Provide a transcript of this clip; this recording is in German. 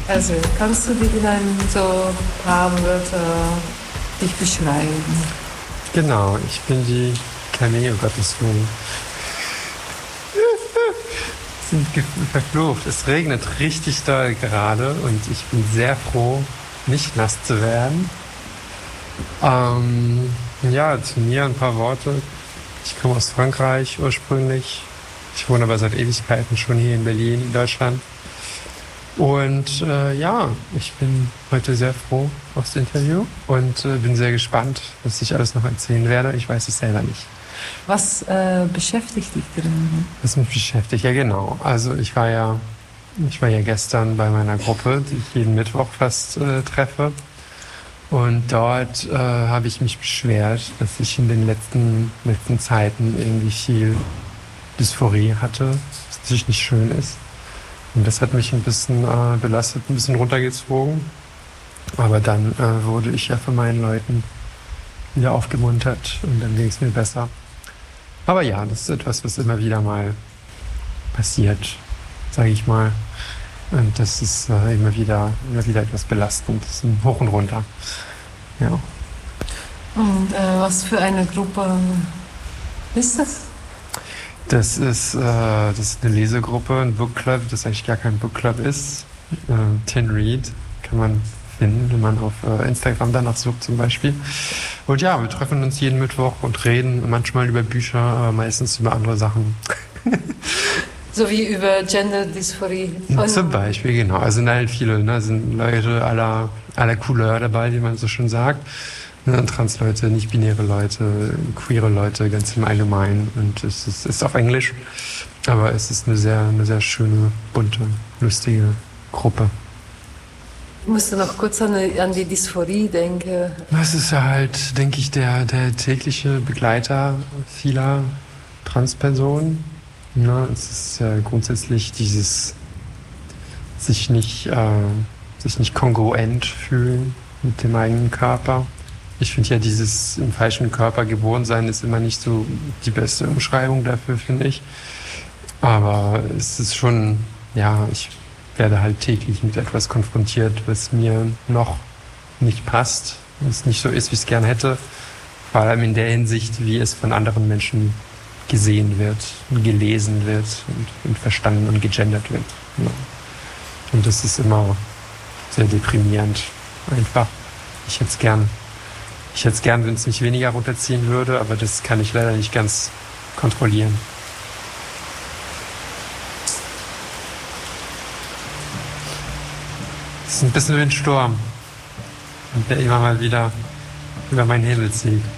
Also, kannst du dich in ein so paar Wörter dich beschreiben? Genau, ich bin die Cameo-Gottessohn. Sind verflucht. Es regnet richtig doll gerade und ich bin sehr froh, nicht nass zu werden. Ja, zu mir ein paar Worte. Ich komme aus Frankreich ursprünglich. Ich wohne aber seit Ewigkeiten schon hier in Berlin, in Deutschland. Und ja, ich bin heute sehr froh aufs Interview und bin sehr gespannt, was ich alles noch erzählen werde. Ich weiß es selber nicht. Was beschäftigt dich drin? Was mich beschäftigt? Ja, genau. Also ich war ja gestern bei meiner Gruppe, die ich jeden Mittwoch fast treffe. Und dort habe ich mich beschwert, dass ich in den letzten Zeiten irgendwie viel Dysphorie hatte, was natürlich nicht schön ist. Und das hat mich ein bisschen belastet, ein bisschen runtergezogen. Aber dann wurde ich ja von meinen Leuten wieder aufgemuntert und dann ging es mir besser. Aber ja, das ist etwas, was immer wieder mal passiert, sage ich mal. Und das ist immer wieder etwas belastend. Das ist ein Hoch und runter. Ja. Und was für eine Gruppe ist das? Das ist eine Lesegruppe, ein Bookclub, das eigentlich gar kein Bookclub ist. Tin Read kann man finden, wenn man auf Instagram danach sucht zum Beispiel. Und ja, wir treffen uns jeden Mittwoch und reden manchmal über Bücher, aber meistens über andere Sachen. So wie über Gender-Dysphorie. Zum Beispiel, genau. Also sind halt viele, ne? Sind Leute aller Couleur dabei, wie man so schön sagt. Ne? Trans-Leute, nicht-binäre Leute, queere Leute, ganz im Allgemeinen. Und es ist auf Englisch, aber es ist eine sehr schöne, bunte, lustige Gruppe. Ich musste noch kurz an die Dysphorie denken. Das ist ja halt, denke ich, der tägliche Begleiter vieler Transpersonen. Ja, es ist ja grundsätzlich dieses sich nicht kongruent fühlen mit dem eigenen Körper. Ich finde ja, dieses im falschen Körper geboren sein ist immer nicht so die beste Umschreibung dafür, finde ich. Aber es ist schon, ja, ich werde halt täglich mit etwas konfrontiert, was mir noch nicht passt, was nicht so ist, wie ich es gern hätte. Vor allem in der Hinsicht, wie es von anderen Menschen gesehen wird und gelesen wird und verstanden und gegendert wird. Ja. Und das ist immer sehr deprimierend. Einfach. Ich hätte es gern, wenn es mich weniger runterziehen würde, aber das kann ich leider nicht ganz kontrollieren. Es ist ein bisschen wie ein Sturm, der immer mal wieder über meinen Himmel zieht.